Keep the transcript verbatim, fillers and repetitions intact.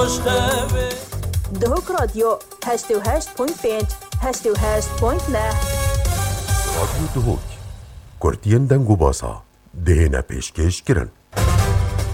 خوشخوه دهوک رادیو هشت و هشت پوینت پنج هشت و هشت پوینت نه رادیو دهوک کورتین دنگو باسا دهنه پیشکش کرن